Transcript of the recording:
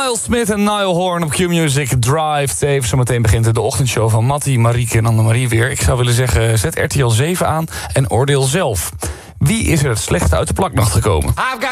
Miles Smith en Niall Horan op Q-Music Drive 7. Zometeen begint de ochtendshow van Mattie, Marieke en Annemarie weer. Ik zou willen zeggen, zet RTL 7 aan en oordeel zelf. Wie is er het slechtste uit de plaknacht gekomen?